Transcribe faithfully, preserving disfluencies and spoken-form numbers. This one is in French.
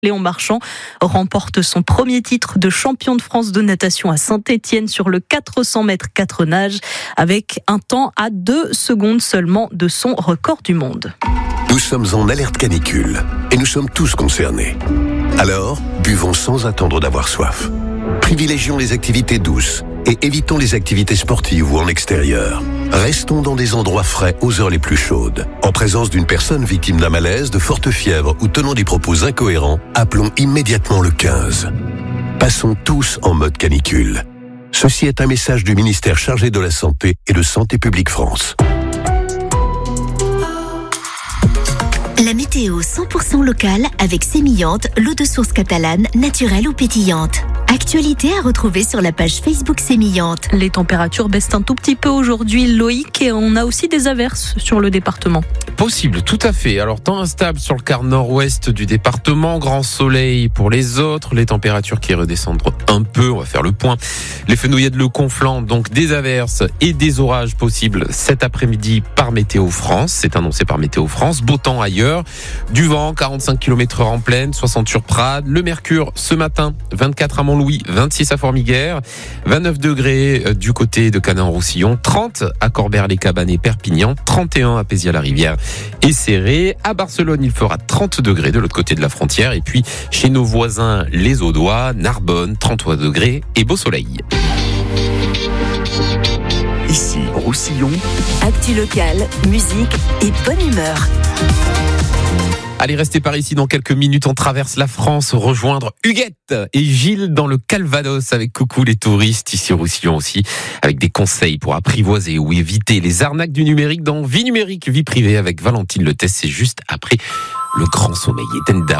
Léon Marchand remporte son premier titre de champion de France de natation à Saint-Étienne sur le quatre cents mètres quatre nages avec un temps à deux secondes seulement de son record du monde. Nous sommes en alerte canicule et nous sommes tous concernés. Alors, buvons sans attendre d'avoir soif. Privilégions les activités douces et évitons les activités sportives ou en extérieur. Restons dans des endroits frais aux heures les plus chaudes. En présence d'une personne victime d'un malaise, de forte fièvre ou tenant des propos incohérents, appelons immédiatement le quinze. Passons tous en mode canicule. Ceci est un message du ministère chargé de la Santé et de Santé publique France. La météo cent pour cent locale avec Sémillante, l'eau de source catalane, naturelle ou pétillante. Actualité à retrouver sur la page Facebook Sémillante. Les températures baissent un tout petit peu aujourd'hui, Loïc, et on a aussi des averses sur le département. Possible, tout à fait. Alors, temps instable sur le quart nord-ouest du département, grand soleil pour les autres, les températures qui redescendent un peu, on va faire le point. Les fenouillades le conflant, donc des averses et des orages possibles cet après-midi par Météo France. C'est annoncé par Météo France. Beau temps ailleurs, du vent, quarante-cinq kilomètres heure en pleine, soixante sur Prades. Le mercure ce matin, vingt-quatre à Montlouis, vingt-six à Formiguères, vingt-neuf degrés du côté de Canet-en-Roussillon, trente à Corbère-les-Cabanes et Perpignan, trente et un à Pézières-la-Rivière et Serré. À Barcelone, il fera trente degrés de l'autre côté de la frontière. Et puis, chez nos voisins, les Audois, Narbonne, trente-trois degrés et beau soleil. Ici, Roussillon. Actu locale, musique et bonne humeur. Allez, restez par ici dans quelques minutes. On traverse la France, rejoindre Huguette et Gilles dans le Calvados avec Coucou les touristes, ici au Roussillon aussi, avec des conseils pour apprivoiser ou éviter les arnaques du numérique dans Vie numérique, vie privée avec Valentine Le Test. C'est juste après le grand sommeil. Etenda.